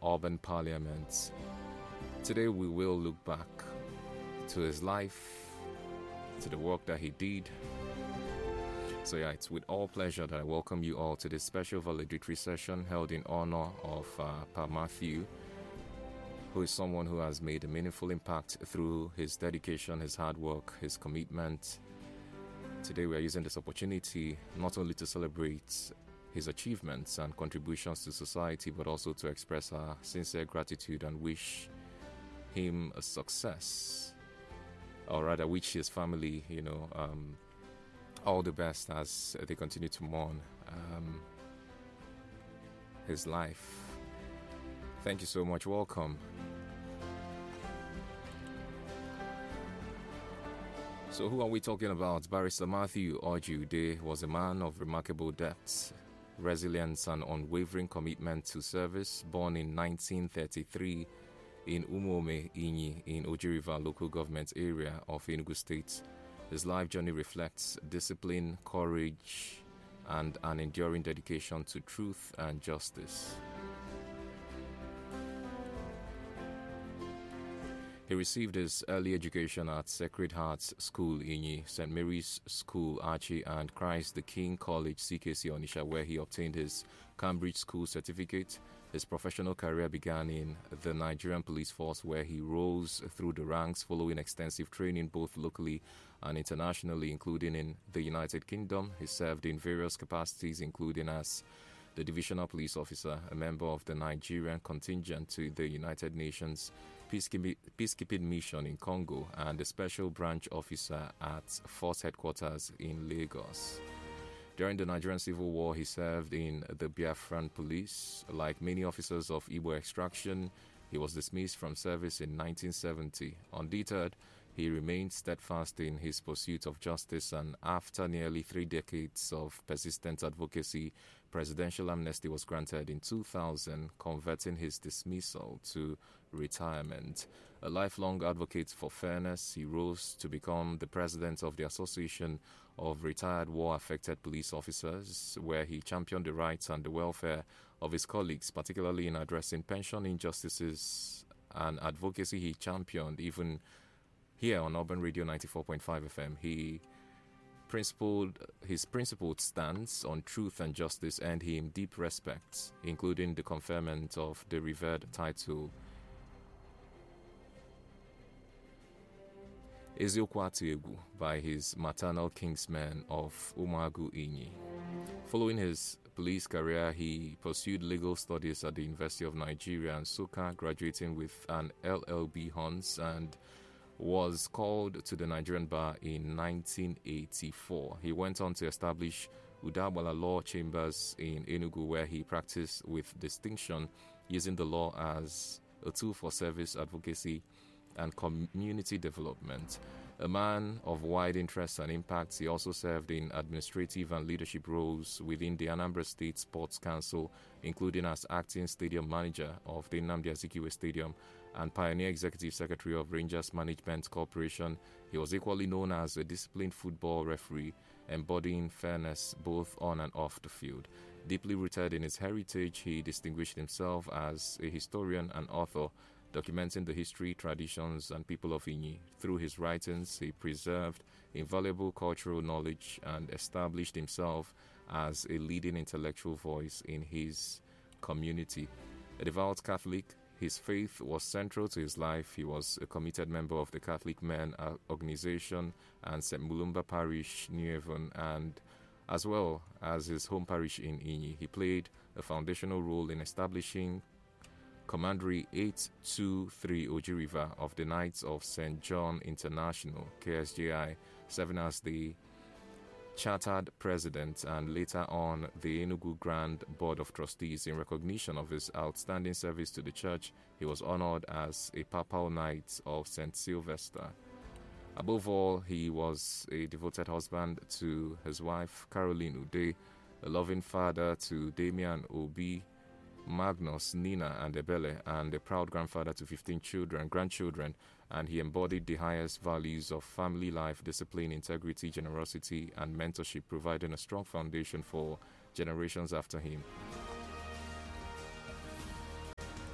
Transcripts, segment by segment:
urban parliament. Today we will look back to his life, to the work that he did. So it's with all pleasure that I welcome you all to this special valedictory session held in honor of Pa Matthew, who is someone who has made a meaningful impact through his dedication, his hard work, his commitment. Today we are using this opportunity not only to celebrate his achievements and contributions to society, but also to express our sincere gratitude and wish him a success, or rather wish his family, all the best as they continue to mourn his life. Thank you so much. Welcome. So who are we talking about? Barrister Matthew Oji-Ude was a man of remarkable depth, resilience and unwavering commitment to service. Born in 1933 in Umome, Inyi, in Oji River local government area of Enugu State, his life journey reflects discipline, courage, and an enduring dedication to truth and justice. He received his early education at Sacred Hearts School, Inyi, St. Mary's School, Archie, and Christ the King College, CKC, Onisha, where he obtained his Cambridge School certificate. His professional career began in the Nigerian Police Force, where he rose through the ranks following extensive training both locally and internationally, including in the United Kingdom. He served in various capacities, including as the Divisional Police Officer, a member of the Nigerian contingent to the United Nations Peacekeeping Mission in Congo, and a Special Branch Officer at Force Headquarters in Lagos. During the Nigerian Civil War, he served in the Biafran Police. Like many officers of Igbo extraction, he was dismissed from service in 1970. Undeterred, he remained steadfast in his pursuit of justice, and after nearly 3 decades of persistent advocacy, presidential amnesty was granted in 2000, converting his dismissal to retirement. A lifelong advocate for fairness, he rose to become the president of the Association of Retired War-Affected Police Officers, where he championed the rights and the welfare of his colleagues, particularly in addressing pension injustices and advocacy he championed even here on Urban Radio 94.5 FM. His principled stance on truth and justice earned him deep respect, including the conferment of the revered title Eziokwu Atiegwu by his maternal kinsmen of Umagu Inyi. Following his police career, he pursued legal studies at the University of Nigeria, Nsukka, graduating with an LLB Hons, and was called to the Nigerian bar in 1984. He went on to establish Udabala Law Chambers in Enugu, where he practiced with distinction, using the law as a tool for service advocacy and community development. A man of wide interests and impacts, he also served in administrative and leadership roles within the Anambra State Sports Council, including as acting stadium manager of the Nnamdi Azikiwe Stadium and pioneer executive secretary of Rangers Management Corporation. He was equally known as a disciplined football referee, embodying fairness both on and off the field. Deeply rooted in his heritage, he distinguished himself as a historian and author, documenting the history, traditions, and people of Inyi. Through his writings, he preserved invaluable cultural knowledge and established himself as a leading intellectual voice in his community. A devout Catholic, his faith was central to his life. He was a committed member of the Catholic Men Organization and St. Mulumba Parish, New Haven, and as well as his home parish in Inyi. He played a foundational role in establishing Commandery 823 Oji River of the Knights of St. John International, KSJI, serving as the chartered president and later on the Enugu Grand Board of Trustees. In recognition of his outstanding service to the church, he was honored as a Papal Knight of St. Sylvester. Above all, he was a devoted husband to his wife, Caroline Ude, a loving father to Damian Obi, Magnus, Nina, and Ebele, and a proud grandfather to 15 grandchildren, and he embodied the highest values of family life, discipline, integrity, generosity, and mentorship, providing a strong foundation for generations after him.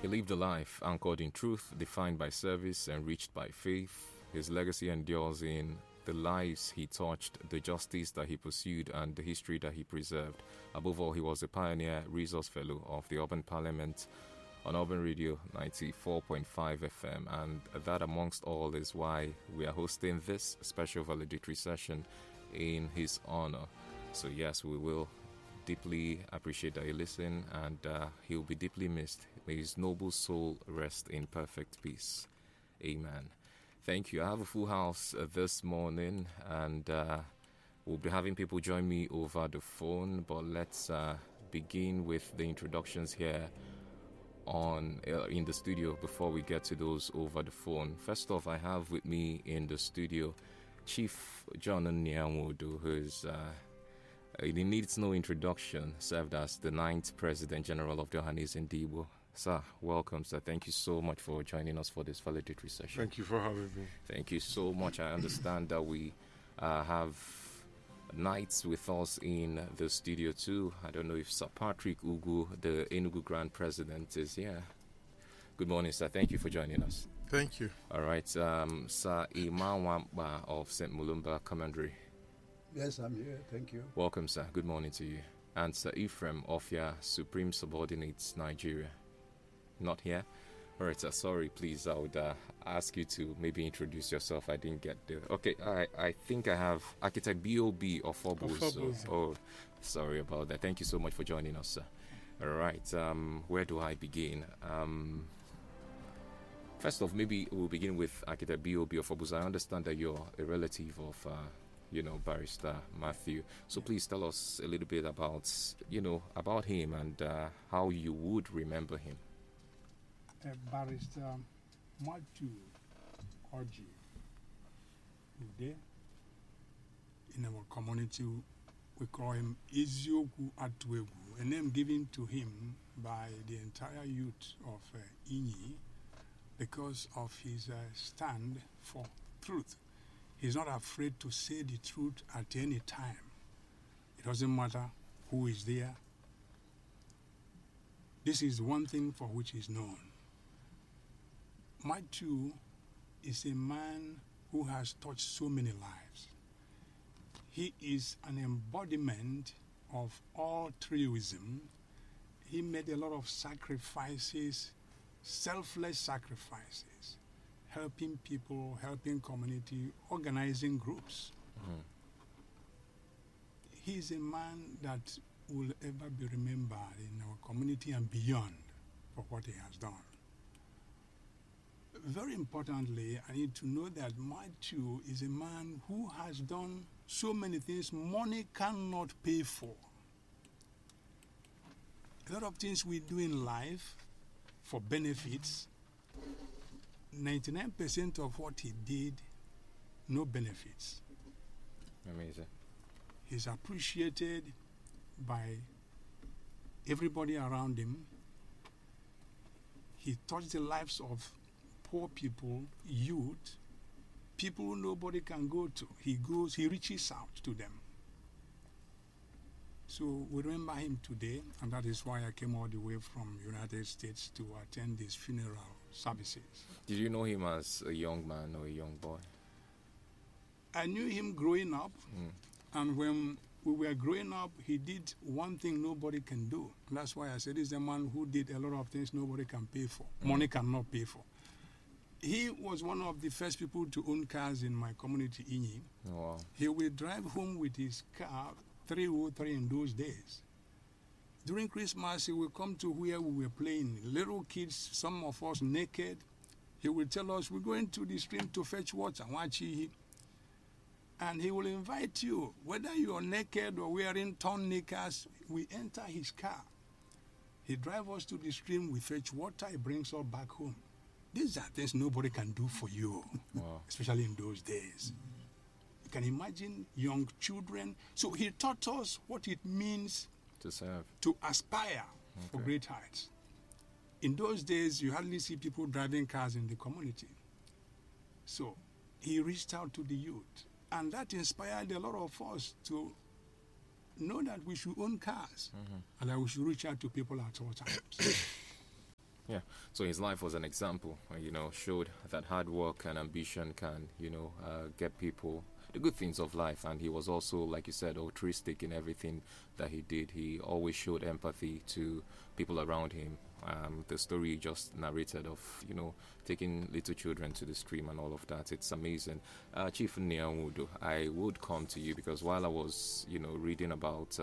He lived a life anchored in truth, defined by service, enriched by faith. His legacy endures in the lives he touched, the justice that he pursued, and the history that he preserved. Above all, he was a pioneer resource fellow of the Urban Parliament on Urban Radio 94.5 FM, and that amongst all is why we are hosting this special valedictory session in his honor. So yes, we will deeply appreciate that you listen, and he'll be deeply missed. May his noble soul rest in perfect peace. Amen. Thank you. I have a full house this morning, and we'll be having people join me over the phone, but let's begin with the introductions here in the studio before we get to those over the phone. First off, I have with me in the studio Chief John Nyamodo, who's he needs no introduction, served as the 9th President General of the Ohanaeze Ndigbo. Sir, welcome, sir. Thank you so much for joining us for this valedictory session. Thank you for having me. Thank you so much. I understand that we have Knights with us in the studio too. I don't know if Sir Patrick Ugu, the Enugu Grand President, is here. Good morning, sir. Thank you for joining us. Thank you. All right. Sir Imawamba of St. Mulumba Commandery. Yes, I'm here. Thank you. Welcome, sir. Good morning to you. And Sir Ephraim of your Supreme Subordinates, Nigeria. Not here? All right, sir. Sorry, please. I would ask you to maybe introduce yourself. I didn't get the... Okay, I think I have Architect B.O.B. of Phobos. Oh, sorry about that. Thank you so much for joining us, sir. All right. Where do I begin? First off, maybe we'll begin with Architect B.O.B. of Phobos. I understand that you're a relative of... Barrister Matthew. So please tell us a little bit about him and how you would remember him. Barrister Matthew Orji Ude. In our community, we call him Izioku Atwegu, a name given to him by the entire youth of Inyi because of his stand for truth. He's not afraid to say the truth at any time. It doesn't matter who is there. This is one thing for which he's known. Matthew is a man who has touched so many lives. He is an embodiment of altruism. He made a lot of sacrifices, selfless sacrifices, helping people, helping community, organizing groups. Mm-hmm. He is a man that will ever be remembered in our community and beyond for what he has done. Very importantly, I need to know that Matthew is a man who has done so many things money cannot pay for. A lot of things we do in life for benefits, 99% of what he did, no benefits. Amazing. He's appreciated by everybody around him. He touched the lives of poor people, youth, people nobody can go to. He reaches out to them. So we remember him today, and that is why I came all the way from United States to attend his funeral services. Did you know him as a young man or a young boy? I knew him growing up, and when we were growing up, he did one thing nobody can do. And that's why I said he's a man who did a lot of things nobody can pay for. Money cannot pay for. He was one of the first people to own cars in my community, Inyi. Oh, wow. He would drive home with his car, 303 in those days. During Christmas, he would come to where we were playing. Little kids, some of us naked. He would tell us, we're going to the stream to fetch water. And he will invite you, whether you are naked or wearing torn knickers, we enter his car. He drives us to the stream, we fetch water, he brings us back home. These are things nobody can do for you, wow. Especially in those days. You can imagine young children. So he taught us what it means to serve, to aspire for great heights. In those days, you hardly see people driving cars in the community. So he reached out to the youth, and that inspired a lot of us to know that we should own cars and that we should reach out to people at all times. Yeah, So his life was an example, showed that hard work and ambition can, get people the good things of life. And he was also, like you said, altruistic in everything that he did. He always showed empathy to people around him. The story you just narrated of, taking little children to the stream and all of that, it's amazing. Chief Nyamudu, I would come to you because while I was, reading about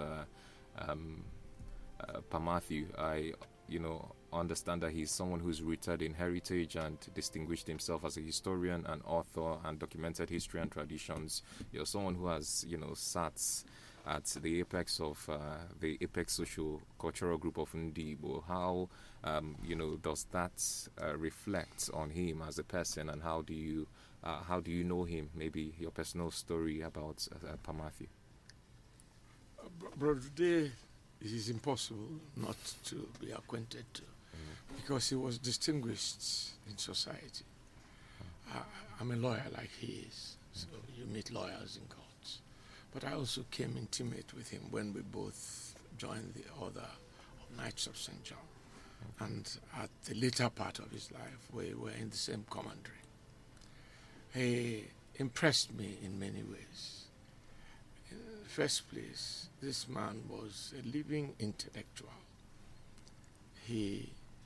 Pa Matthew, I, understand that he's someone who's rooted in heritage and distinguished himself as a historian and author and documented history and traditions. You're someone who has, sat at the apex of the apex socio-cultural group of Ndibo. How, does that reflect on him as a person, and how do you know him? Maybe your personal story about Pa Matthew. Brother, today it is impossible not to be acquainted to, because he was distinguished in society. I'm a lawyer like he is, so you meet lawyers in courts. But I also came intimate with him when we both joined the order of Knights of St. John. And at the later part of his life, we were in the same commandery. He impressed me in many ways. In the first place, this man was a living intellectual. He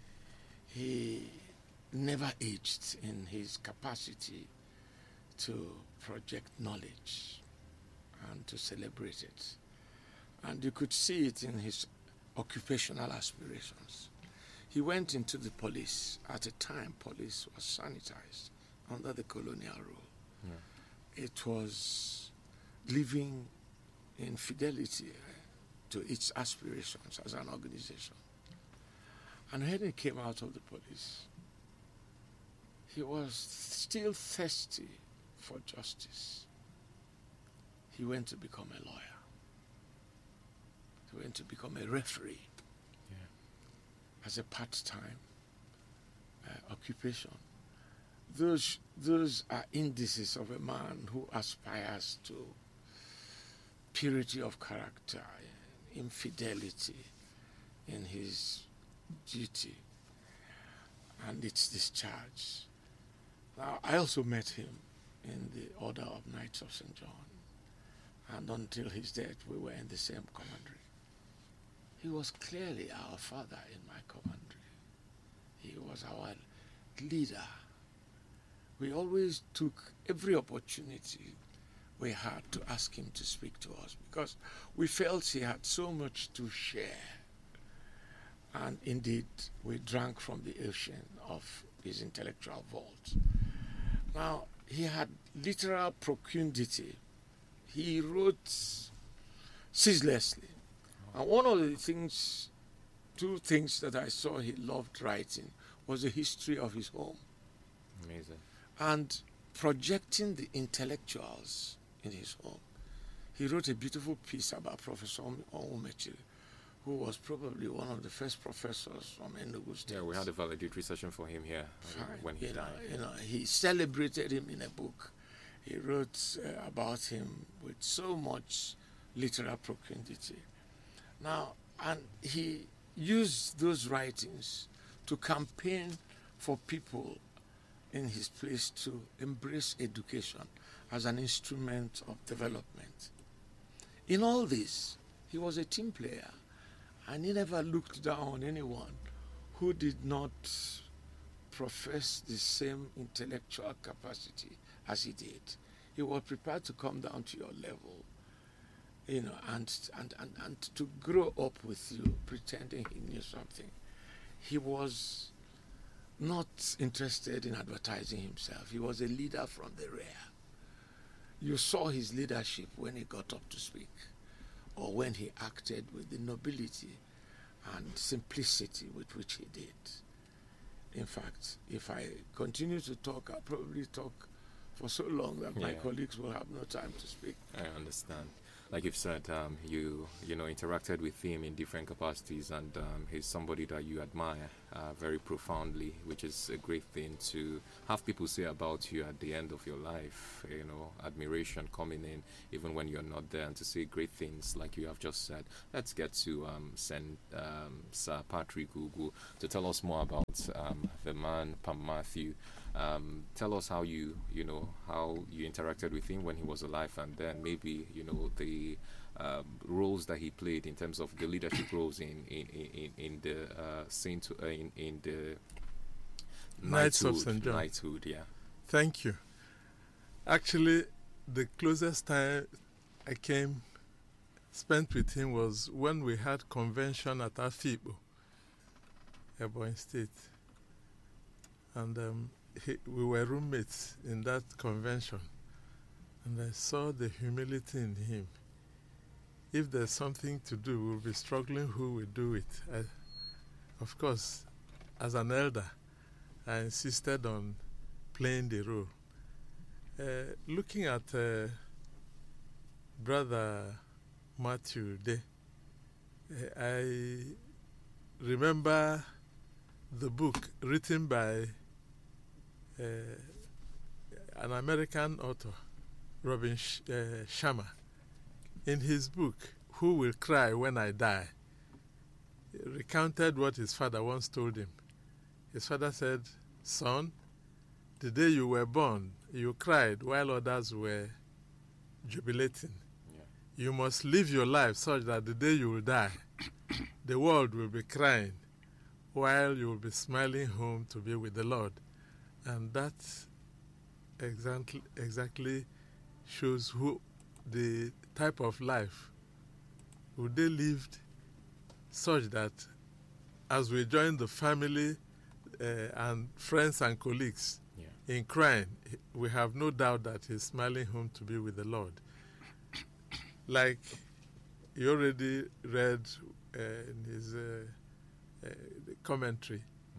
never aged in his capacity to project knowledge and to celebrate it. And you could see it in his occupational aspirations. He went into the police. At a time, police was sanitized under the colonial rule. Yeah. It was living in fidelity to its aspirations as an organization. And when he came out of the police, he was still thirsty for justice. He went to become a lawyer. He went to become a referee as a part-time occupation. Those are indices of a man who aspires to purity of character, infidelity in his duty, and its discharge. Now, I also met him in the Order of Knights of St. John, and until his death, we were in the same commandery. He was clearly our father in my commandery. He was our leader. We always took every opportunity we had to ask him to speak to us because we felt he had so much to share. And indeed, we drank from the ocean of his intellectual vault. Now, he had literal procundity. He wrote ceaselessly. And one of the things, two things that I saw he loved writing was the history of his home. Amazing. And projecting the intellectuals in his home. He wrote a beautiful piece about Professor Onwumechiri, who was probably one of the first professors from Enugu State. Yeah, we had a valedictory session for him here when he died. He celebrated him in a book. He wrote about him with so much literal procundity. Now, and he used those writings to campaign for people in his place to embrace education as an instrument of development. In all this, he was a team player, and he never looked down on anyone who did not profess the same intellectual capacity as he did. He was prepared to come down to your level, and to grow up with you, pretending he knew something. He was not interested in advertising himself. He was a leader from the rear. You saw his leadership when he got up to speak, or when he acted with the nobility and simplicity with which he did. In fact, if I continue to talk, I'll probably talk for so long that my colleagues will have no time to speak. I understand. Like you've said, you interacted with him in different capacities, and he's somebody that you admire very profoundly, which is a great thing to have people say about you at the end of your life. You know, admiration coming in even when you're not there, and to say great things like you have just said. Let's get to send Sir Patrick Ugu to tell us more about the man Pam Matthew. Tell us how you interacted with him when he was alive, and then maybe the roles that he played in terms of the leadership roles in the Saint in the Knights of St. John. Knighthood, yeah. Thank you. Actually, the closest time I spent with him was when we had convention at Afibo, Ebonyi State, and we were roommates in that convention, and I saw the humility in him. If there's something to do, we'll be struggling who will do it. Of course, as an elder, I insisted on playing the role. Looking at Brother Matthew Day, I remember the book written by an American author, Robin Sharma. In his book, Who Will Cry When I Die, he recounted what his father once told him. His father said, "Son, the day you were born, you cried while others were jubilating. Yeah. You must live your life such that the day you will die, the world will be crying while you will be smiling home to be with the Lord." And that exactly shows the type of life they lived, such that as we join the family and friends and colleagues in crying, we have no doubt that he's smiling home to be with the Lord. Like you already read in his commentary,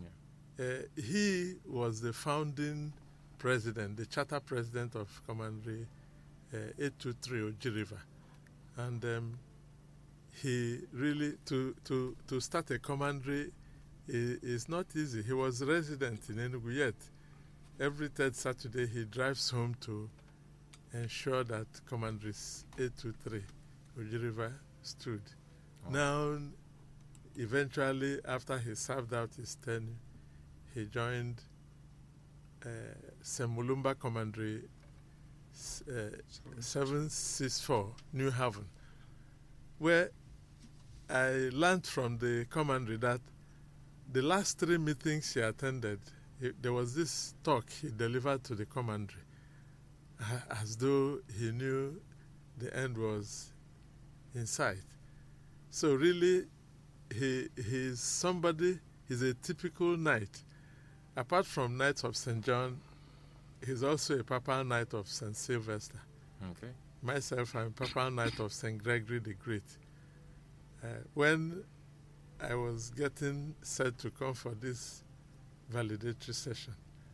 he was the founding president, the charter president of Commandery 823 Oji River, and he really to start a commandery is not easy. He was resident in Enugu, yet every third Saturday he drives home to ensure that Commandery 823 Oji River stood. Oh. Now, eventually, after he served out his tenure, he joined Semulumba Commandery 764 New Haven, where I learned from the commandery that the last 3 meetings he attended, there was this talk he delivered to the commandery, as though he knew the end was in sight. So really, he's somebody, he's a typical knight. Apart from Knights of St. John, he's also a Papal Knight of St. Sylvester. Okay. Myself, I'm Papal Knight of St. Gregory the Great. When I was getting set to come for this validatory session,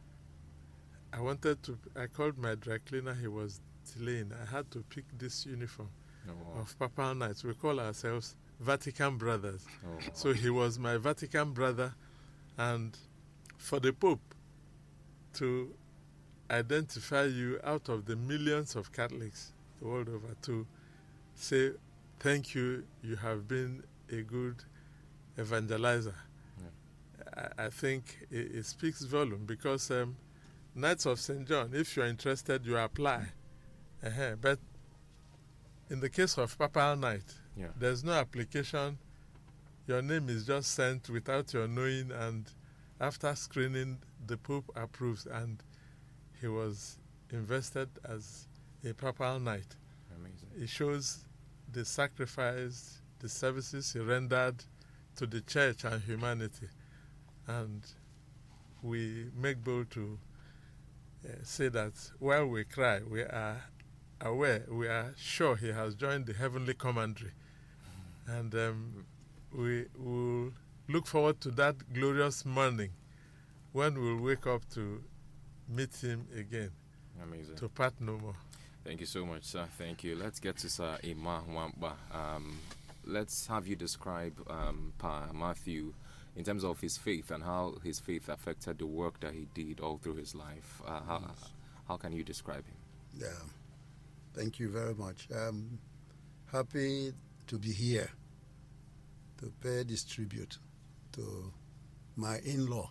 I called my dry cleaner, he was delaying. I had to pick this uniform of Papal Knights. We call ourselves Vatican Brothers. Oh. So he was my Vatican brother, and for the Pope to identify you out of the millions of Catholics the world over, to say thank you, you have been a good evangelizer. Yeah. I think it speaks volume, because Knights of St. John, if you're interested, you apply. But in the case of Papal Knight, there's no application. Your name is just sent without your knowing, and after screening, the Pope approves, and he was invested as a Papal Knight. Amazing. It shows the sacrifice, the services he rendered to the church and humanity. And we make bold to say that while we cry, we are aware, we are sure he has joined the heavenly commandery. And we will look forward to that glorious morning when we'll wake up to meet him again. Amazing. To part no more. Thank you so much, sir. Thank you. Let's get to Sir Emma Wamba. Let's have you describe Pa Matthew in terms of his faith and how his faith affected the work that he did all through his life. How can you describe him? Yeah, thank you very much. I'm happy to be here to pay this tribute to my in-law,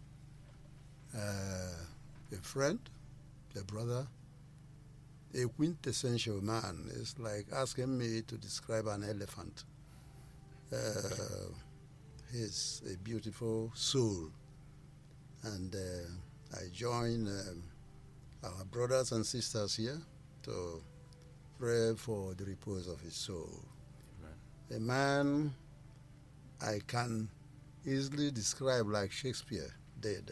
a friend, a brother, a quintessential man. It's like asking me to describe an elephant. He's a beautiful soul. And I join our brothers and sisters here to pray for the repose of his soul. Amen. A man I can easily describe like Shakespeare did.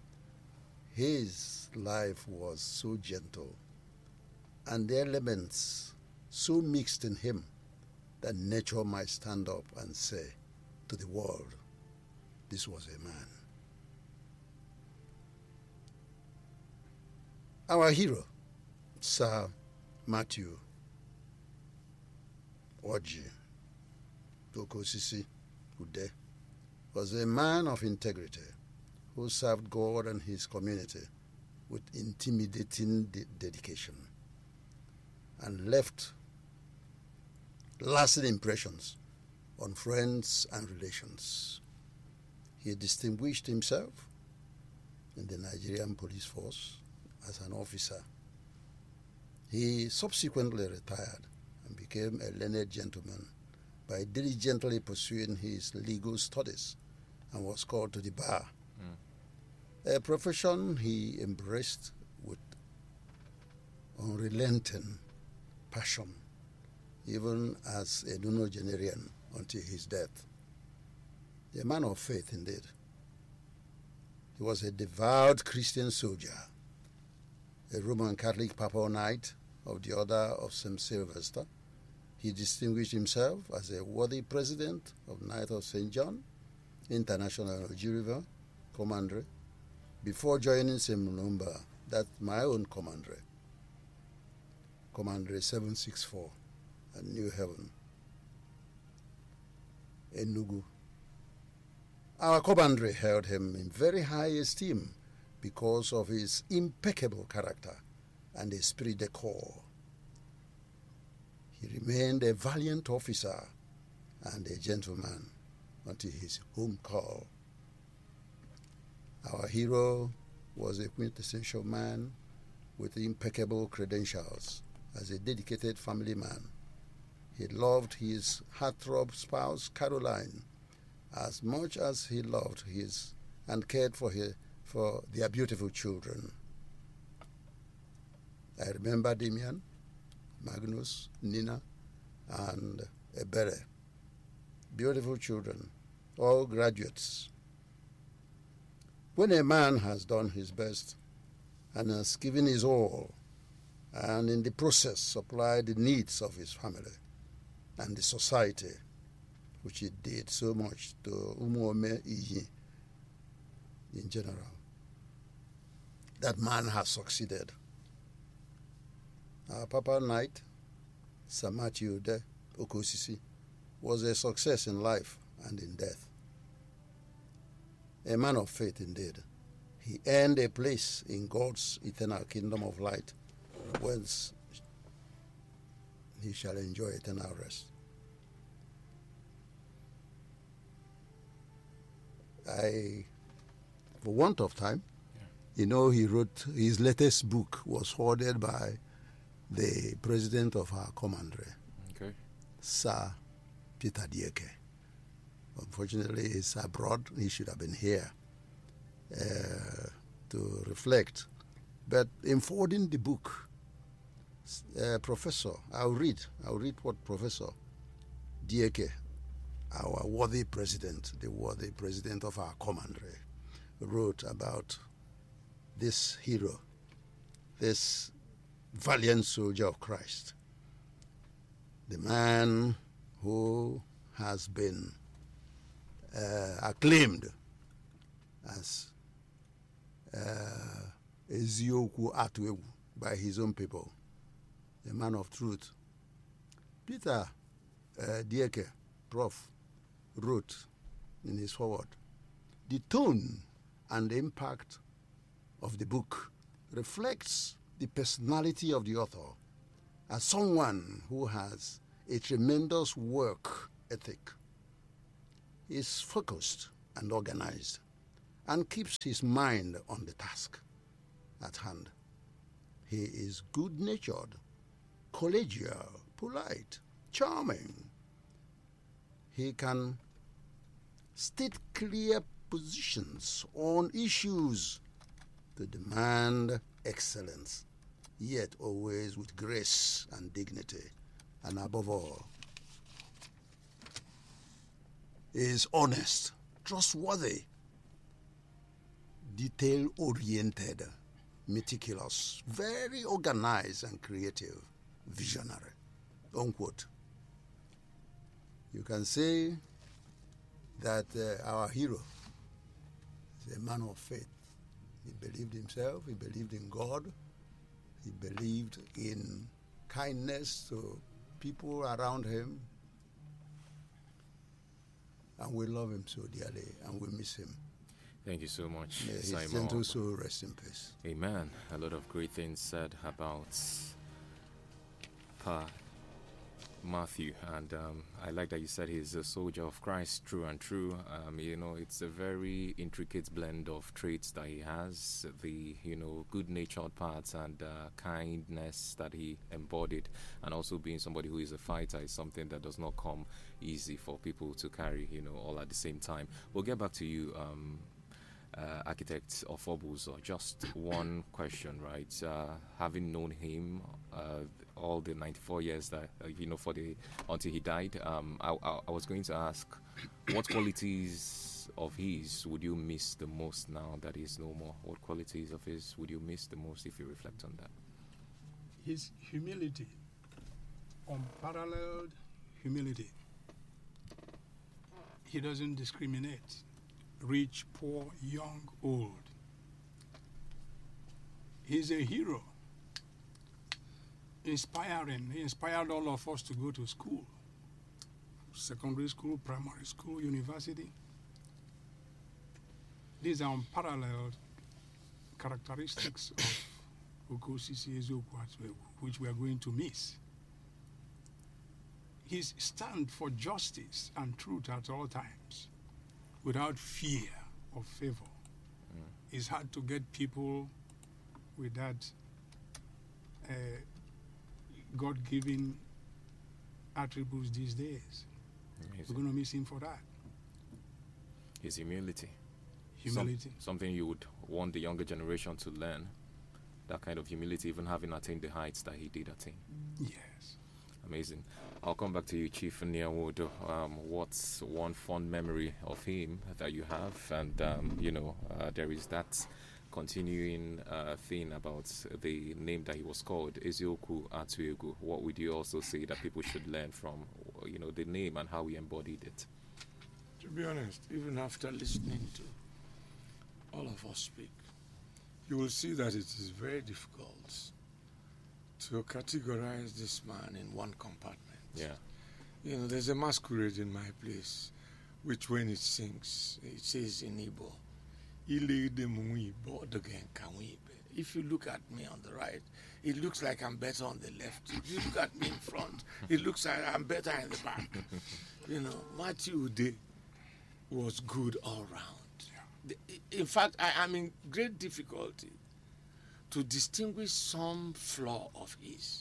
His life was so gentle, and the elements so mixed in him that nature might stand up and say to the world, this was a man. Our hero, Sir Matthew Orji Okosisi Ude, was a man of integrity who served God and his community with intimidating dedication and left lasting impressions on friends and relations. He distinguished himself in the Nigerian police force as an officer. He subsequently retired and became a learned gentleman by diligently pursuing his legal studies and was called to the bar, a profession he embraced with unrelenting passion, even as a nonagenarian until his death. A man of faith indeed. He was a devout Christian soldier, a Roman Catholic Papal Knight of the Order of St. Sylvester. He distinguished himself as a worthy president of Knight of St. John, International Ojiriver, Commandery, before joining St. Mulumba, that's my own commandery, Commandery 764 at New Haven, Enugu. Our commandery held him in very high esteem because of his impeccable character and esprit de corps. He remained a valiant officer and a gentleman until his home call. Our hero was a quintessential man with impeccable credentials as a dedicated family man. He loved his heartthrob spouse, Caroline, as much as he loved his and cared for their beautiful children. I remember Damian, Magnus, Nina, and Ebere. Beautiful children, all graduates. When a man has done his best and has given his all, and in the process supplied the needs of his family and the society, which he did so much to Umuome Iyi in general, that man has succeeded. Our Papa Knight, Sir Matthew Ude Okosisi, was a success in life and in death. A man of faith indeed. He earned a place in God's eternal kingdom of light, whence he shall enjoy eternal rest. For want of time, he wrote his latest book was ordered by the president of our commandery, Sir Peter Dieke. Unfortunately, he's abroad. He should have been here to reflect. But in forwarding the book, Professor, I'll read what Professor Dieke, our worthy president, the worthy president of our commandery, wrote about this hero, this valiant soldier of Christ, the man who has been acclaimed as Ezioku Atwegu by his own people, a man of truth. Peter Dieke, Prof, wrote in his foreword The tone and impact of the book reflects the personality of the author as someone who has a tremendous work ethic, is focused and organized, and keeps his mind on the task at hand. He is good-natured, collegial, polite, charming. He can state clear positions on issues to demand excellence, yet always with grace and dignity. And above all, is honest, trustworthy, detail-oriented, meticulous, very organized and creative, visionary, unquote. You can say that our hero is a man of faith. He believed himself, he believed in God, he believed in kindness to people around him, and we love him so dearly, and we miss him. Thank you so much, May his Simon. gentle soul rest in peace. Amen. A lot of great things said about Pa Matthew, and I like that you said he's a soldier of Christ, true and true. It's a very intricate blend of traits that he has, the good-natured parts and kindness that he embodied, and also being somebody who is a fighter is something that does not come easy for people to carry, all at the same time. We'll get back to you, Architect Ofobuzo. Just one question, right? Having known him all the 94 years that until he died, I was going to ask, what qualities of his would you miss the most now that he's no more? What qualities of his would you miss the most if you reflect on that? His humility, unparalleled humility. He doesn't discriminate. Rich, poor, young, old. He's a hero. Inspiring. He inspired all of us to go to school. Secondary school, primary school, university. These are unparalleled characteristics of Okosisi Ezeoku, which we are going to miss. His stand for justice and truth at all times, without fear or favor. It's hard to get people with that God-given attributes these days. Amazing. We're going to miss him for that. His humility. Humility. Something you would want the younger generation to learn. That kind of humility, even having attained the heights that he did attain. Yes. Amazing. I'll come back to you, Chief Nyawood. What's one fond memory of him that you have? And, there is that continuing thing about the name that he was called, Ezeoku Atuegu. What would you also say that people should learn from, the name and how he embodied it? To be honest, even after listening to all of us speak, you will see that it is very difficult to categorize this man in one compartment. Yeah. There's a masquerade in my place, which when it sings, it says in Igbo, if you look at me on the right, it looks like I'm better on the left. If you look at me in front, it looks like I'm better in the back. Matthew Ude was good all round. In fact, I am in great difficulty to distinguish some flaw of his.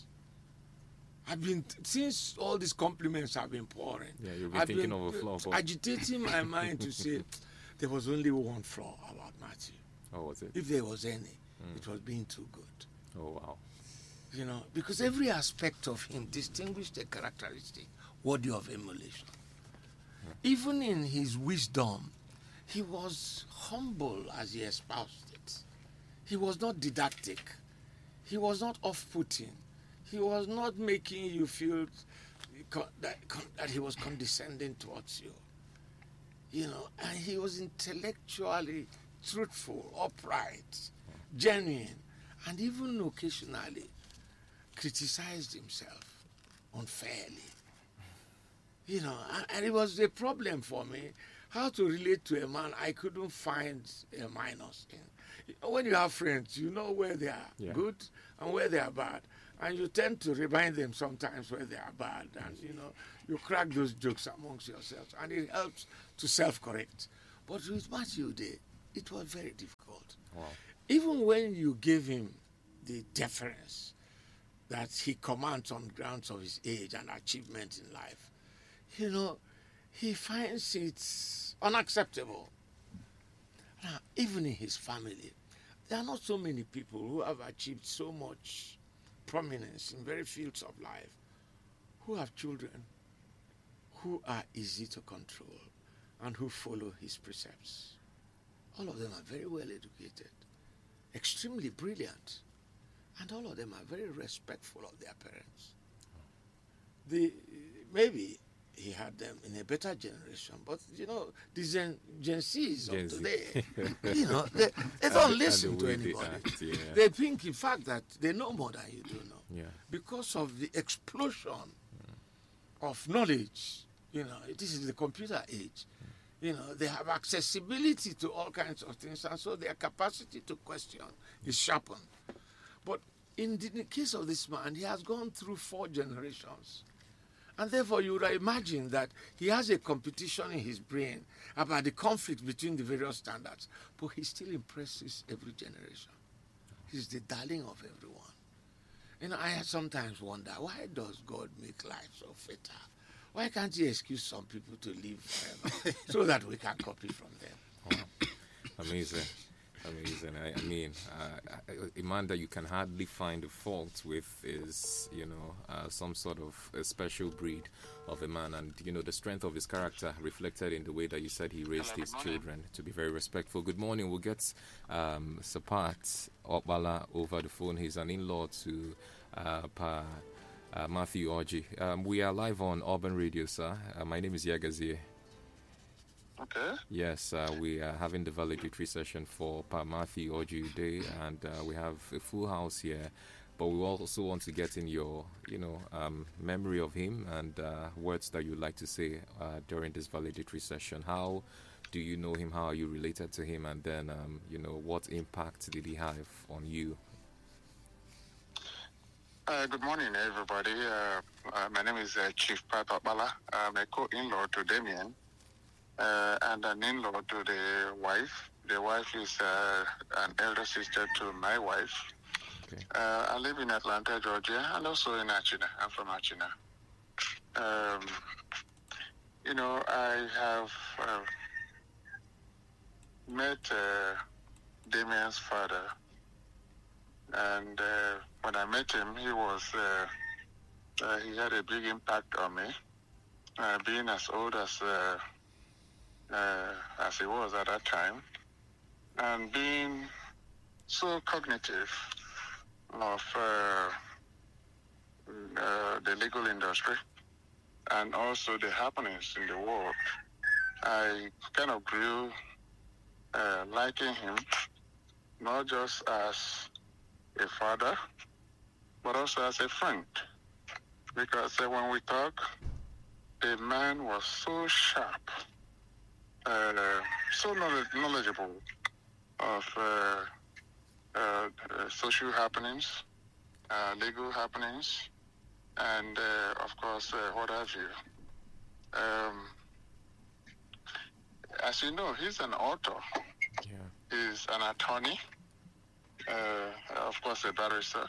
Since all these compliments have been pouring, you've been thinking of a flaw. Agitating my mind to say there was only one flaw about Matthew. Oh, was it? If there was any, it was being too good. Oh, wow. Because every aspect of him distinguished a characteristic worthy of emulation. Even in his wisdom, he was humble as he espoused it. He was not didactic. He was not off-putting. He was not making you feel that he was condescending towards you. And he was intellectually truthful, upright, genuine, and even occasionally criticized himself unfairly. And it was a problem for me how to relate to a man, I couldn't find a minus in. When you have friends, you know where they are good and where they are bad. And you tend to remind them sometimes where they are bad. And, you crack those jokes amongst yourselves. And it helps to self-correct. But with Matthew Day, it was very difficult. Wow. Even when you gave him the deference that he commands on grounds of his age and achievement in life, he finds it unacceptable. Now, even in his family, there are not so many people who have achieved so much prominence in various fields of life, who have children who are easy to control and who follow his precepts. All of them are very well educated, extremely brilliant, and all of them are very respectful of their parents. Maybe he had them in a better generation, but the Gen Zs of today, they don't listen to anybody. They think, in fact, that they know more than you do know, because of the explosion of knowledge. This is the computer age. They have accessibility to all kinds of things, and so their capacity to question is sharpened. But in the case of this man, he has gone through 4 generations. And therefore, you would imagine that he has a competition in his brain about the conflict between the various standards. But he still impresses every generation. He's the darling of everyone. I sometimes wonder, why does God make life so fatal? Why can't he excuse some people to live forever so that we can copy from them? Wow. Amazing. I mean, a man that you can hardly find a fault with is, some sort of a special breed of a man. And, the strength of his character reflected in the way that you said he raised his children to be very respectful. Good morning. We'll get Sapat Okbala over the phone. He's an in-law to Matthew Orji. We are live on Urban Radio, sir. My name is Yagazie. Okay. Yes, we are having the valedictory session for Pa Matthew Orji Day, and we have a full house here. But we also want to get in your, memory of him and words that you'd like to say during this valedictory session. How do you know him? How are you related to him? And then, what impact did he have on you? Good morning, everybody. My name is Chief Pat Okbala. I'm a co-in-law to Damien. And an in-law to the wife. The wife is an elder sister to my wife. Okay. I live in Atlanta, Georgia, and also in Achina. I'm from Achina. I have met Damien's father, and when I met him, he had a big impact on me, being as old as he was at that time, and being so cognitive of the legal industry and also the happenings in the world. I kind of grew liking him, not just as a father, but also as a friend. Because when we talk, the man was so sharp, so knowledgeable of social happenings, legal happenings, and of course, what have you. As you know, he's an author. Yeah. He's an attorney, of course, a barrister,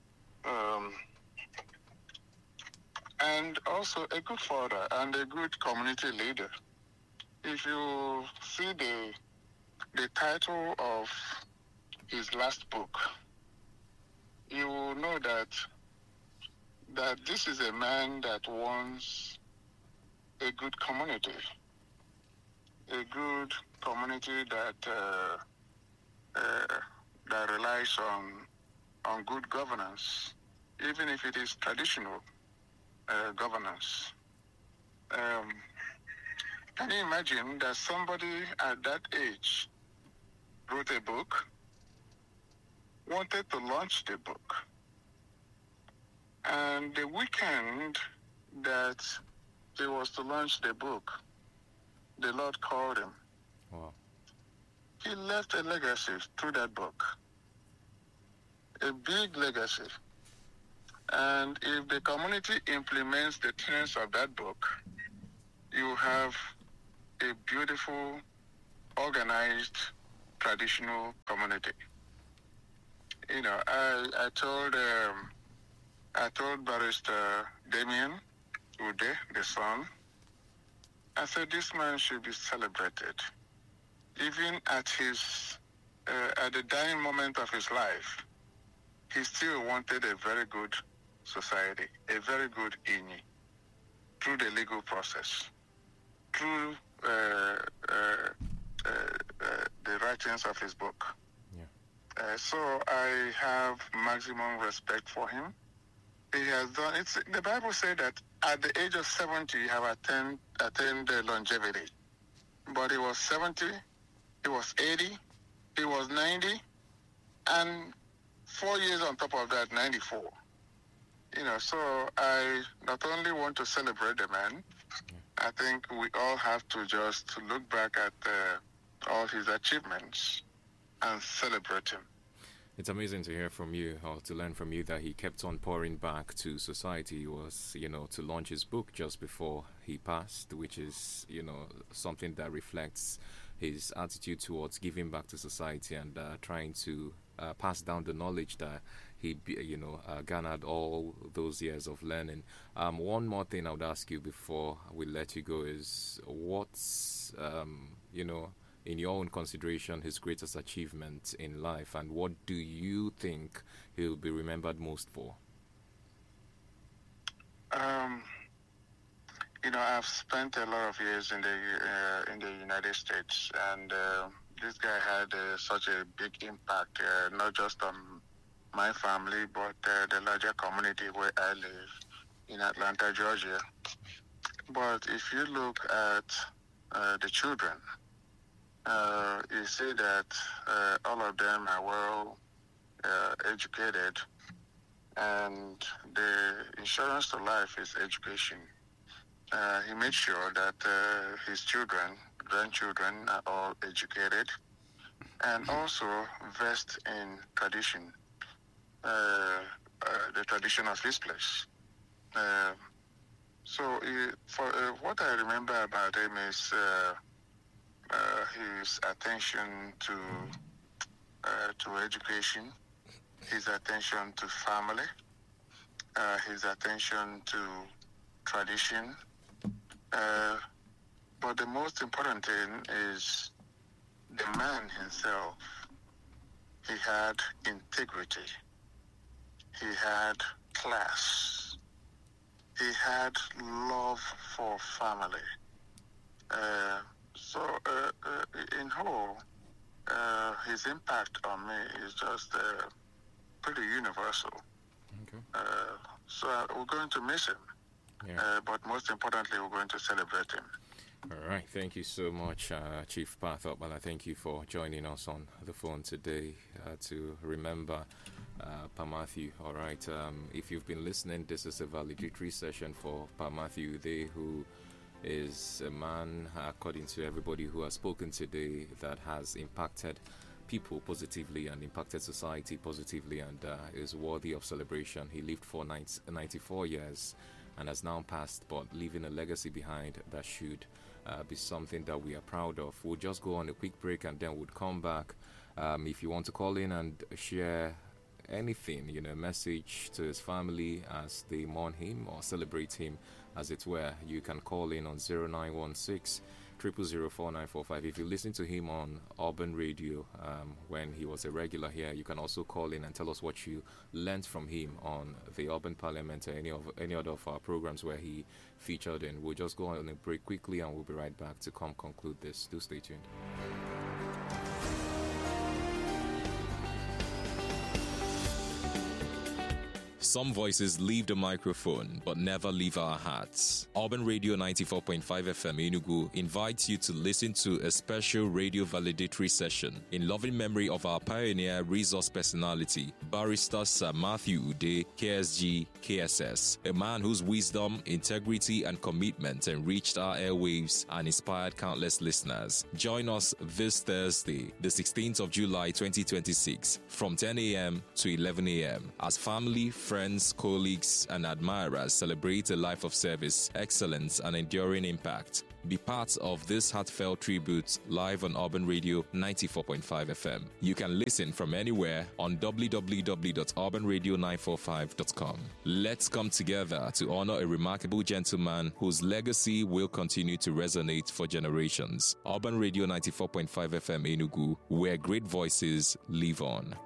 and also a good father and a good community leader. If you see the title of his last book, you will know that this is a man that wants a good community that relies on good governance, even if it is traditional governance. Can you imagine that somebody at that age wrote a book, wanted to launch the book, and the weekend that he was to launch the book, the Lord called him. Wow. He left a legacy through that book, a big legacy. And if the community implements the tenets of that book, you have a beautiful, organized, traditional community. You know, I told Barrister Damien Ude, the son, I said this man should be celebrated. Even at the dying moment of his life, he still wanted a very good society, a very good INI, through the legal process, through the writings of his book. Yeah. So I have maximum respect for him. He has done it. The Bible says that at the age of 70, you have attained longevity. But he was 70, he was 80, he was 90, and 4 years on top of that, 94. You know, so I not only want to celebrate the man, I think we all have to just look back at all his achievements and celebrate him. It's amazing to hear from you, or to learn from you, that he kept on pouring back to society. He was, to launch his book just before he passed, which is, something that reflects his attitude towards giving back to society and trying to pass down the knowledge that he, garnered all those years of learning. One more thing I would ask you before we let you go is, what's, in your own consideration, his greatest achievement in life, and what do you think he'll be remembered most for? I've spent a lot of years in the United States, and this guy had such a big impact, not just on my family, but the larger community where I live in Atlanta, Georgia. But if you look at the children, you see that all of them are well educated, and the insurance to life is education. He made sure that his grandchildren are all educated, and also versed in tradition, the tradition of his place. What I remember about him is his attention to education, his attention to family, his attention to tradition. But the most important thing is the man himself. He had integrity. He had class. He had love for family. In whole, his impact on me is just pretty universal. Okay. We're going to miss him. Yeah. But most importantly, we're going to celebrate him. All right. Thank you so much, Chief Path Okpala. Thank you for joining us on the phone today to remember Pa Matthew. All right. If you've been listening, this is a valedictory session for Pa Matthew Ude, who is a man, according to everybody who has spoken today, that has impacted people positively and impacted society positively, and is worthy of celebration. He lived for 94 years and has now passed, but leaving a legacy behind that should be something that we are proud of. We'll just go on a quick break and then we'll come back. If you want to call in and share anything, a message to his family as they mourn him or celebrate him, as it were, you can call in on 0916 0004945. If you listen to him on Urban Radio when he was a regular here, you can also call in and tell us what you learned from him on the Urban Parliament or any other of our programs where he featured in. We'll just go on a break quickly and we'll be right back to conclude this. Do stay tuned. Some voices leave the microphone but never leave our hearts. Urban Radio 94.5 FM Enugu invites you to listen to a special radio validatory session in loving memory of our pioneer resource personality, Barrister Sir Matthew Ude, KSG, KSS, a man whose wisdom, integrity, and commitment enriched our airwaves and inspired countless listeners. Join us this Thursday, the 16th of July 2026, from 10 a.m. to 11 a.m. as family, friends, colleagues, and admirers celebrate a life of service, excellence, and enduring impact. Be part of this heartfelt tribute live on Urban Radio 94.5 FM. You can listen from anywhere on www.urbanradio945.com. Let's come together to honor a remarkable gentleman whose legacy will continue to resonate for generations. Urban Radio 94.5 FM Enugu, where great voices live on.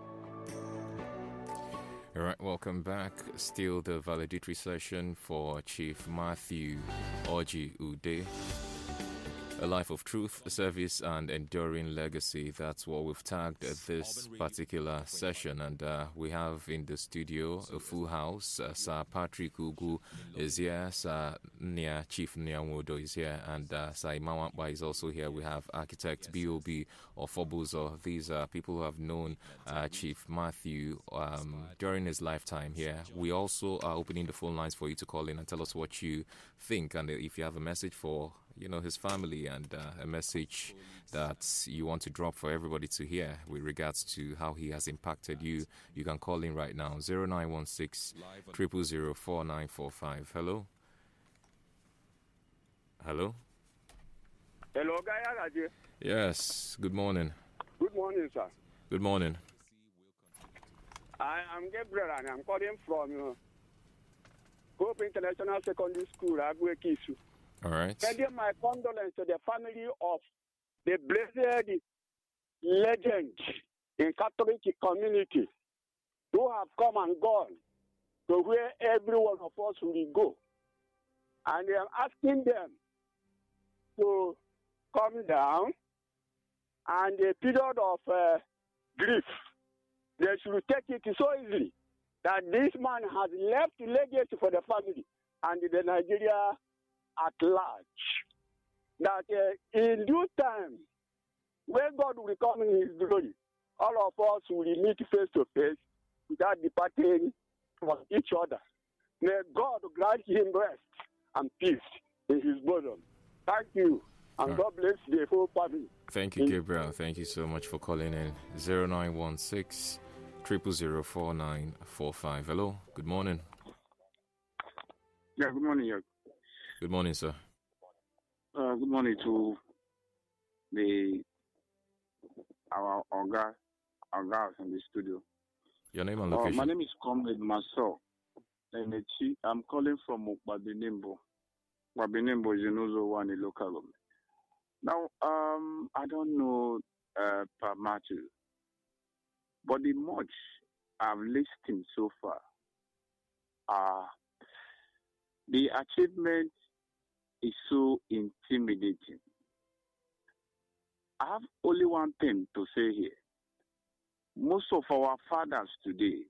All right, welcome back. Still the valedictory session for Chief Matthew Orji Ude. A life of truth, service, and enduring legacy. That's what we've tagged this particular session. And we have in the studio a full house. Sir Patrick Ugu is here. Sir Chief Nyawodo is here. And Sir Imawamba is also here. We have architect B.O.B. or Fobuzo. These are people who have known Chief Matthew during his lifetime here. We also are opening the phone lines for you to call in and tell us what you think. And if you have a message for his family and a message that you want to drop for everybody to hear with regards to how he has impacted you, you can call in right now, 0916 000 4945. Hello? Hello? Hello, Guy. Yes, good morning. Good morning, sir. Good morning. I'm Gabriel and I'm calling from Hope International Secondary School, Agwe Kisu. All right. Sending my condolences to the family of the blessed legend in Catholic community who have come and gone to where every one of us will go. And I'm asking them to come down and a period of grief. They should take it so easily that this man has left legacy for the family and the Nigeria at large, that in due time, when God will come in his glory, all of us will meet face to face without departing from each other. May God grant him rest and peace in his bosom. Thank you, and God bless the whole family. Thank you, Gabriel. Thank you so much for calling in. 0916 000 4945. Hello, good morning. Yeah, good morning. Good morning, sir. Good morning to our guys in the studio. Your name and location? My name is Comrade Marcel. I'm calling from Babinembo. Babinembo is in Uzo-Wani local government. Now, I don't know Per Matthew, but the much I've listened so far, the achievement is so intimidating. I have only one thing to say here. Most of our fathers today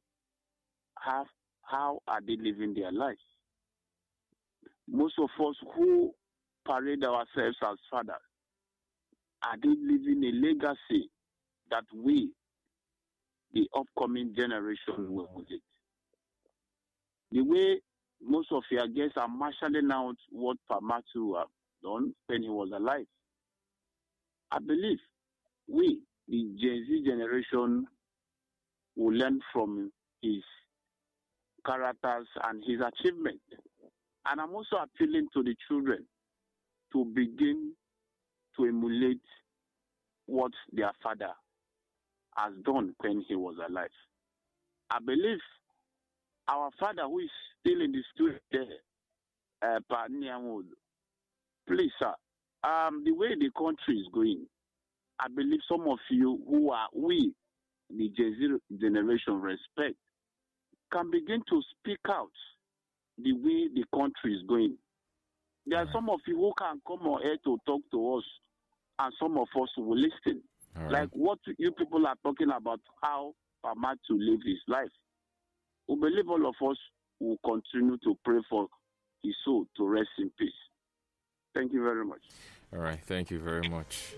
how are they living their lives? Most of us who parade ourselves as fathers, are they living a legacy that we, the upcoming generation, will emulate? The way most of your guests are marshalling out what Per Matthew have done when he was alive, I believe we, the Gen Z generation, will learn from his characters and his achievement. And I'm also appealing to the children to begin to emulate what their father has done when he was alive. I believe our father, who is still in the studio there, please, sir, the way the country is going, I believe some of you who are we, the Gen Z generation, respect, can begin to speak out the way the country is going. There are some of you who can come on here to talk to us, and some of us will listen. Like what you people are talking about, how Per Matthew live his life. we believe all of us will continue to pray for his soul to rest in peace. Thank you very much. All right, thank you very much.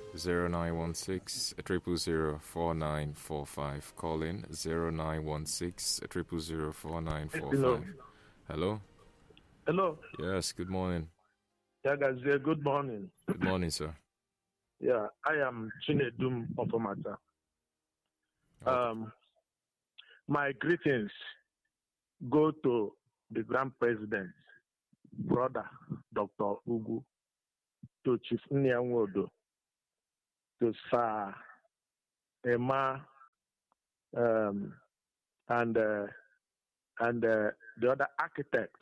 0916-000-4945. Call in 0916-000-4945. Hello. Hello. Yes, good morning. Yeah, guys, good morning. Good morning, sir. Yeah, I am Chinedum Opomata. My greetings go to the Grand President, brother Dr. Ugu, to Chief Nyanwodo, to Sir Emma, and the other architect.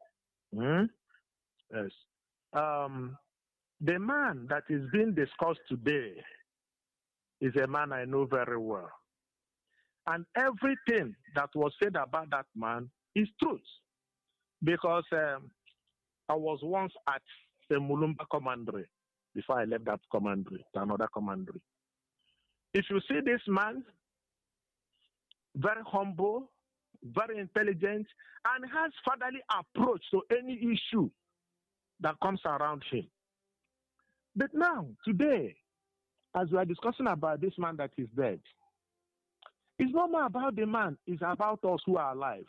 Yes. The man that is being discussed today is a man I know very well. And everything that was said about that man is truth. Because I was once at the Mulumba Commandery before I left that commandery to another commandery. If you see this man, very humble, very intelligent, and has fatherly approach to any issue that comes around him. But now, today, as we are discussing about this man that is dead, it's not more about the man, it's about us who are alive.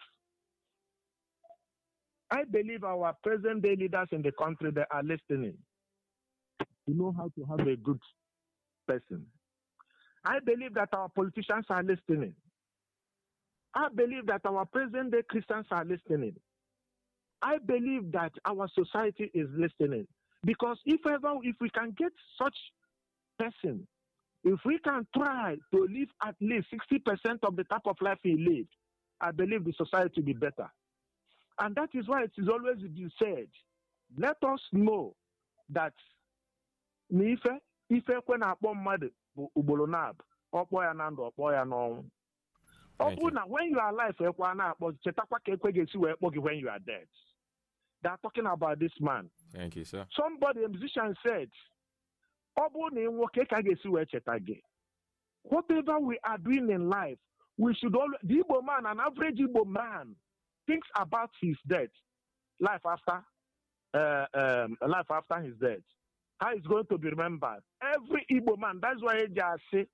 I believe our present-day leaders in the country, they are listening. To know how to have a good person. I believe that our politicians are listening. I believe that our present-day Christians are listening. I believe that our society is listening. Because if we can get such person, if we can try to live at least 60% of the type of life he lived, I believe the society will be better. And that is why it is always been said, let us know that when you are alive, when you are dead. They are talking about this man. Thank you, sir. Somebody, a musician, said, whatever we are doing in life, we should always, the Igbo man, an average Igbo man, thinks about his death, life after his death. How it's going to be remembered. Every Igbo man, that's why they say,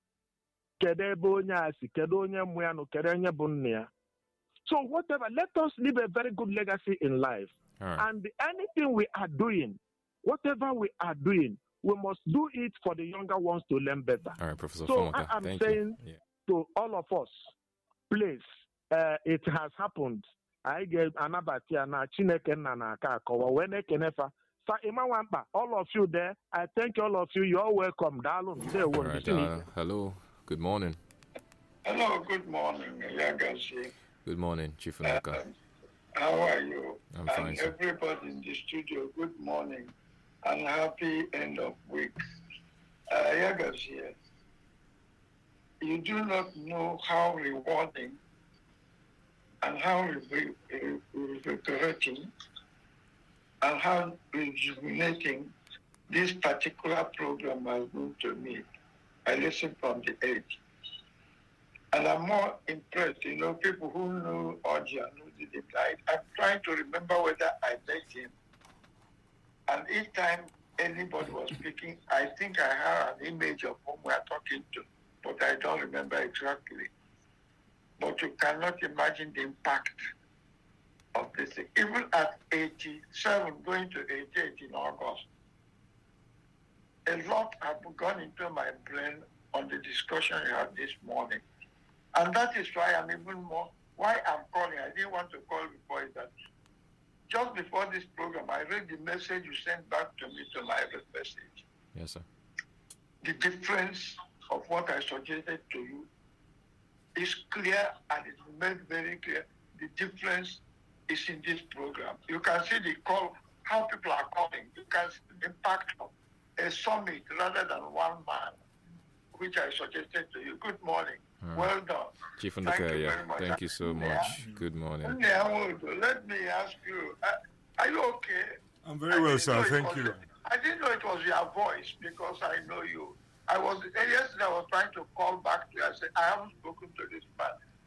so whatever, let us live a very good legacy in life. Right. And anything we are doing, whatever we are doing, we must do it for the younger ones to learn better. All right, Professor So Fomota, I'm thank saying you. to all of us, please, it has happened. I get anabatia na Chineke na akakowa wene kenefa. Sa Imawamba, all of you there, I thank all of you. You're welcome. All right, hello, good morning. Hello, good morning, Yagashi. Good morning, Chief Naka. How are you? I'm fine, sir. Everybody in the studio, good morning and happy end of week. Yagashi, you do not know how rewarding and how revigorating and how rejuvenating this particular program has been to me. I listen from the edge. And I'm more impressed, people who know Orji and who did it. I'm trying to remember whether I met him. And each time anybody was speaking, I think I had an image of whom we are talking to, but I don't remember exactly. But you cannot imagine the impact of this thing. Even at 87, going to 88 in August, a lot have gone into my brain on the discussion we had this morning. And that is why I'm calling. I didn't want to call before that. Just before this program, I read the message you sent back to me to my message. Yes, sir. The difference of what I suggested to you is clear, and it's made very clear. The difference is in this program. You can see the call, how people are calling. You can see the impact of a summit rather than one man, which I suggested to you. Good morning. Well done. Chief Ndaka, thank you so much. Good morning. Let me ask you, are you okay? I'm very well, sir. Thank you. I didn't know it was your voice because I know you. Yesterday I was trying to call back to you. I said, I haven't spoken to this man.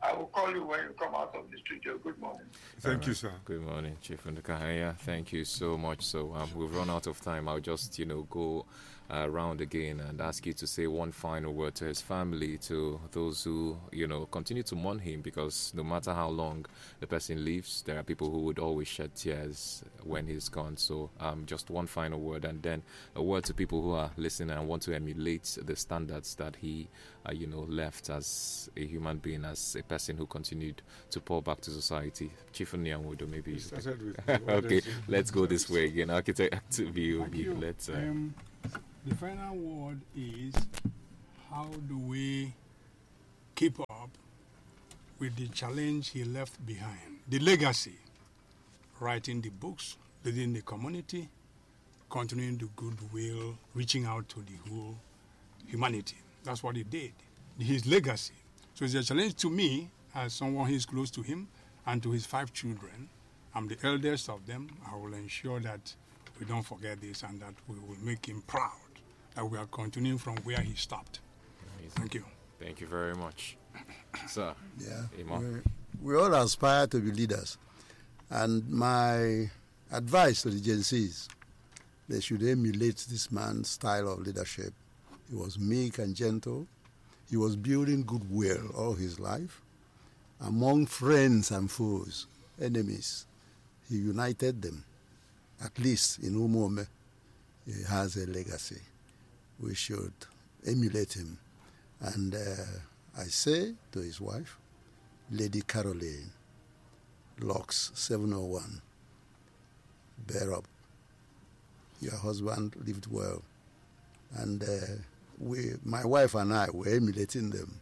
I will call you when you come out of the studio. Good morning. Thank you, sir. Good morning, Chief Ndukahaya. Thank you so much. So we've run out of time. I'll just, go around again and ask you to say one final word to his family, to those who, continue to mourn him, because no matter how long the person lives, there are people who would always shed tears when he's gone. So just one final word, and then a word to people who are listening and want to emulate the standards that he, left as a human being, as a person who continued to pour back to society. Chief Nyanwodo, maybe. Okay, let's go this way again. Architect VOB, let's... The final word is, how do we keep up with the challenge he left behind? The legacy, writing the books, leading the community, continuing the goodwill, reaching out to the whole humanity. That's what he did, his legacy. So it's a challenge to me, as someone who is close to him, and to his 5 children. I'm the eldest of them. I will ensure that we don't forget this and that we will make him proud that we are continuing from where he stopped. Amazing. Thank you. Thank you very much. Sir. Yeah. We all aspire to be leaders. And my advice to the Gen Zs, they should emulate this man's style of leadership. He was meek and gentle. He was building goodwill all his life. Among friends and foes, enemies, he united them. At least in Umome, he has a legacy. We should emulate him. And I say to his wife, Lady Caroline, Locks 701, bear up. Your husband lived well. And my wife and I were emulating them.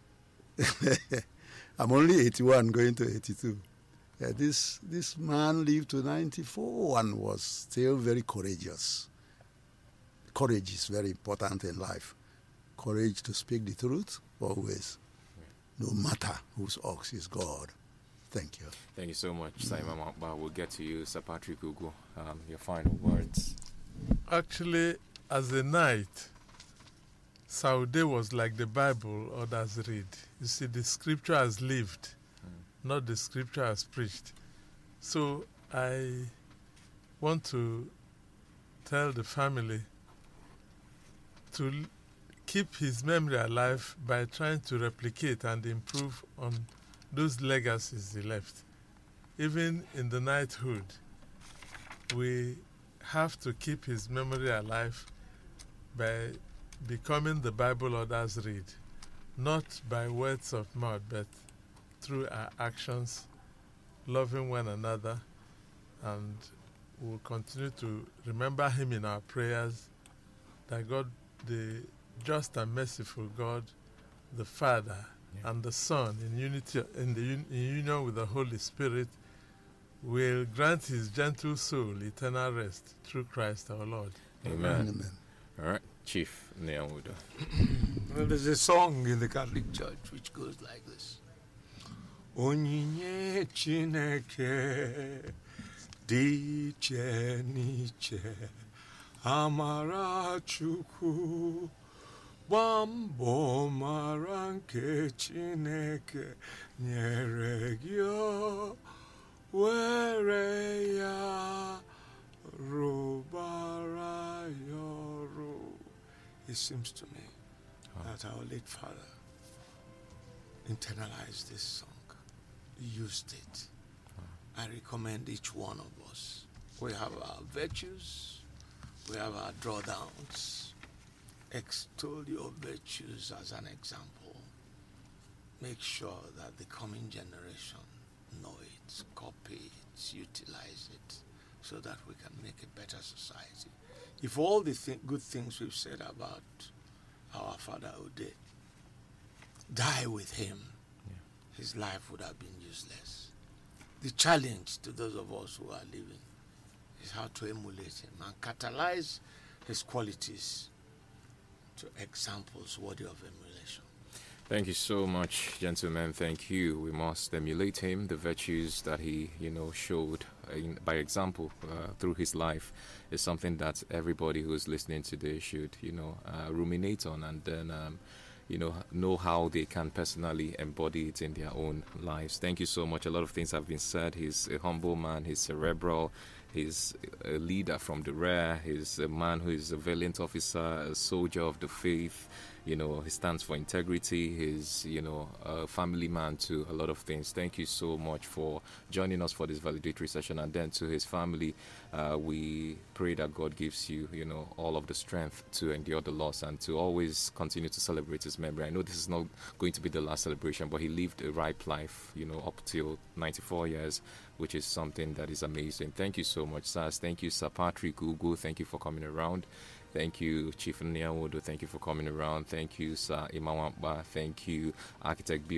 I'm only 81, going to 82. This man lived to 94 and was still very courageous. Courage is very important in life. Courage to speak the truth always, no matter whose ox is God. Thank you. Thank you so much, Simon Makba. We'll get to you, Sir Patrick Ugu. Your final words. Actually, as a knight, Saude was like the Bible others read. You see, the scripture has lived, not the scripture has preached. So I want to tell the family to keep his memory alive by trying to replicate and improve on those legacies he left. Even in the knighthood, we have to keep his memory alive by becoming the Bible others read, not by words of mouth, but through our actions, loving one another, and we'll continue to remember him in our prayers, that God, the just and merciful God, the Father, and the Son, in unity, in union with the Holy Spirit, will grant his gentle soul eternal rest through Christ our Lord. Amen. Amen. All right, Chief Nyanwodo. Well, there's a song in the Catholic Church which goes like this. Onyinye Chineke dị iche n'iche, amara Chukwu gbambo mara nke Chineke nyere gị o, were ya rụbara ya ọrụ. It seems to me that our late father internalized this song, used it. I recommend each one of us. We have our virtues, we have our drawdowns. Extol your virtues as an example. Make sure that the coming generation know it, copy it, utilize it, so that we can make a better society. If all the good things we've said about our father Ode die with him, his life would have been useless. The challenge to those of us who are living is how to emulate him and catalyze his qualities to examples worthy of emulation. Thank you so much, gentlemen. Thank you. We must emulate him, the virtues that he, showed by example through his life is something that everybody who is listening today should, ruminate on and then, know how they can personally embody it in their own lives. Thank you so much. A lot of things have been said. He's a humble man. He's cerebral. He's a leader from the rear. He's a man who is a valiant officer, a soldier of the faith. He stands for integrity. He's, a family man to a lot of things. Thank you so much for joining us for this valedictory session. And then to his family, we pray that God gives you, all of the strength to endure the loss and to always continue to celebrate his memory. I know this is not going to be the last celebration, but he lived a ripe life, up till 94 years, which is something that is amazing. Thank you so much, Sir. Thank you, Sir Patrick Ugu. Thank you for coming around. Thank you, Chief Nyawodo. Thank you for coming around. Thank you, Sir Imawamba. Thank you, Architect B.